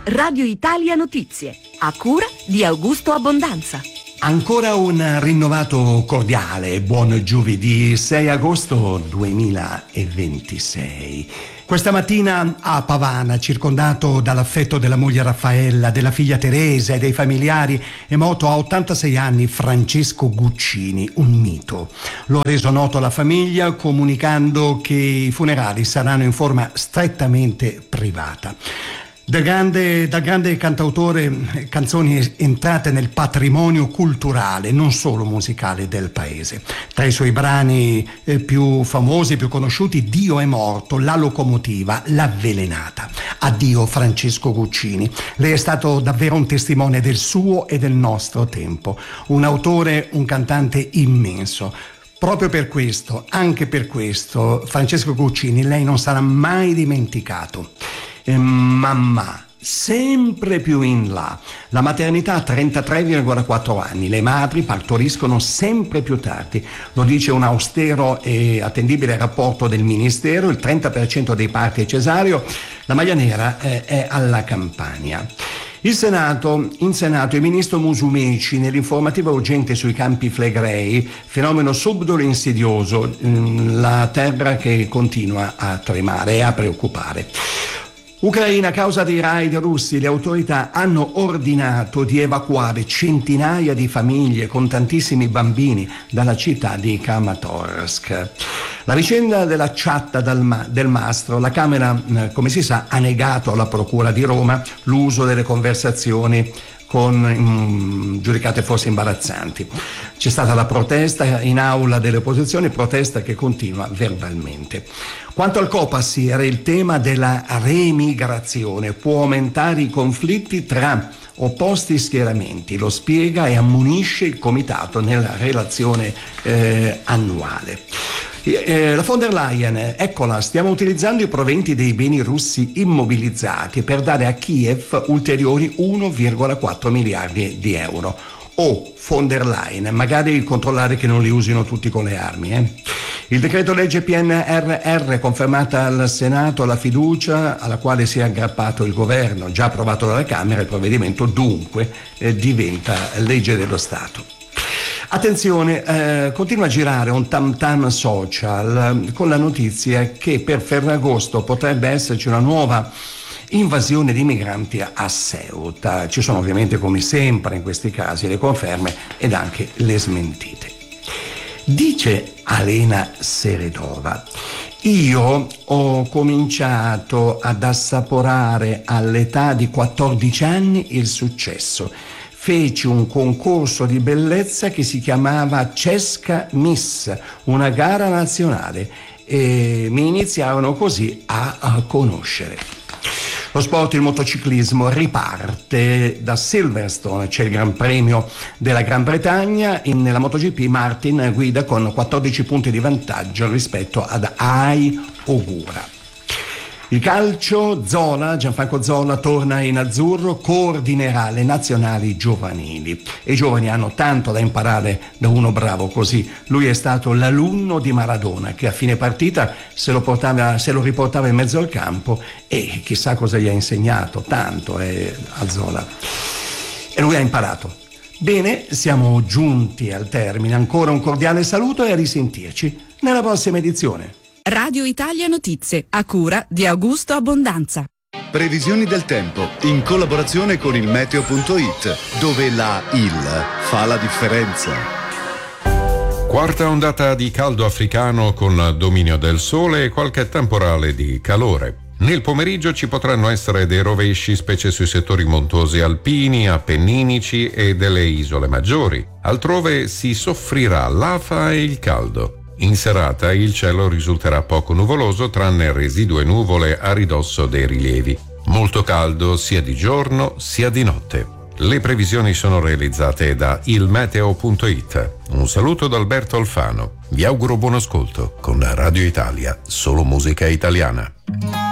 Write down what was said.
Radio Italia Notizie, a cura di Augusto Abbondanza. Ancora un rinnovato cordiale buon giovedì 6 agosto 2026. Questa mattina a Pavana, circondato dall'affetto della moglie Raffaella, della figlia Teresa e dei familiari, è morto a 86 anni Francesco Guccini, un mito. Lo ha reso noto alla famiglia comunicando che i funerali saranno in forma strettamente privata. Da grande cantautore, canzoni entrate nel patrimonio culturale, non solo musicale del paese. Tra i suoi brani più famosi, più conosciuti, Dio è morto, La locomotiva, L'avvelenata. Addio Francesco Guccini. Lei è stato davvero un testimone del suo e del nostro tempo. Un autore, un cantante immenso. Proprio per questo, anche per questo, Francesco Guccini, lei non sarà mai dimenticato. Mamma, sempre più in là. La maternità ha 33,4 anni, le madri partoriscono sempre più tardi. Lo dice un austero e attendibile rapporto del Ministero, il 30% dei parti è cesareo, la maglia nera è alla Campania. In Senato il ministro Musumeci nell'informativa urgente sui Campi Flegrei, fenomeno subdolo e insidioso, la terra che continua a tremare e a preoccupare. Ucraina, a causa dei raid russi, le autorità hanno ordinato di evacuare centinaia di famiglie con tantissimi bambini dalla città di Kramatorsk. La vicenda della chatta del mastro, la Camera, come si sa, ha negato alla Procura di Roma l'uso delle conversazioni giudicate forse imbarazzanti. C'è stata la protesta in aula delle opposizioni, protesta che continua verbalmente. Quanto al Copasir, era il tema della remigrazione, può aumentare i conflitti tra opposti schieramenti, lo spiega e ammonisce il comitato nella relazione annuale. La von der Leyen, eccola, stiamo utilizzando i proventi dei beni russi immobilizzati per dare a Kiev ulteriori 1,4 miliardi di euro. Von der Leyen, magari controllare che non li usino tutti con le armi. Il decreto legge PNRR, confermata al Senato la fiducia alla quale si è aggrappato il governo, già approvato dalla Camera, il provvedimento dunque diventa legge dello Stato. Attenzione, continua a girare un tam-tam social con la notizia che per Ferragosto potrebbe esserci una nuova invasione di migranti a Ceuta. Ci sono ovviamente, come sempre in questi casi, le conferme ed anche le smentite. Dice Alena Seredova: io ho cominciato ad assaporare all'età di 14 anni il successo. Feci un concorso di bellezza che si chiamava Cesca Miss, una gara nazionale, e mi iniziarono così a conoscere. Lo sport, il motociclismo, riparte da Silverstone, c'è il Gran Premio della Gran Bretagna. Nella MotoGP Martin guida con 14 punti di vantaggio rispetto ad Ai Ogura. Il calcio, Gianfranco Zola torna in azzurro, coordinerà le nazionali giovanili e i giovani hanno tanto da imparare da uno bravo così. Lui è stato l'alunno di Maradona che a fine partita se lo riportava in mezzo al campo e chissà cosa gli ha insegnato, tanto a Zola. E lui ha imparato. Bene, siamo giunti al termine, ancora un cordiale saluto e a risentirci nella prossima edizione. Radio Italia Notizie, a cura di Augusto Abbondanza. Previsioni del tempo in collaborazione con il meteo.it, dove la IL fa la differenza. Quarta ondata di caldo africano con dominio del sole e qualche temporale di calore. Nel pomeriggio ci potranno essere dei rovesci, specie sui settori montuosi alpini, appenninici e delle isole maggiori. Altrove si soffrirà l'afa e il caldo. In serata il cielo risulterà poco nuvoloso, tranne residue nuvole a ridosso dei rilievi. Molto caldo sia di giorno sia di notte. Le previsioni sono realizzate da ilmeteo.it. Un saluto da Alberto Alfano. Vi auguro buon ascolto con Radio Italia, solo musica italiana.